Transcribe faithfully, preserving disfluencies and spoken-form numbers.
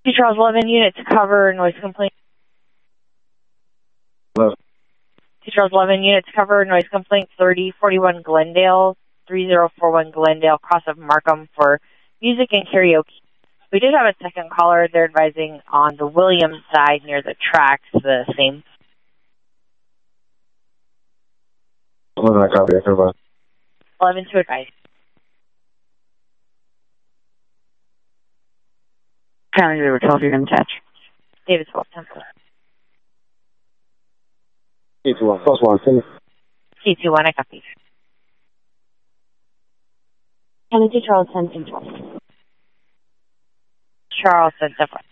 Two Charles eleven unit to cover noise complaint. Hello. Two Charles eleven unit to cover noise complaint thirty forty-one Glendale, three zero four one Glendale, cross of Markham for music and karaoke. We did have a second caller. They're advising on the Williams side near the tracks, the same. eleven, I copy. I can advise. eleven to advise. County, they were told you're going to touch. Davisville, Temple. C two one, plus one, send C two one, I copy. County to Charleston, Central. Charleston, Temple.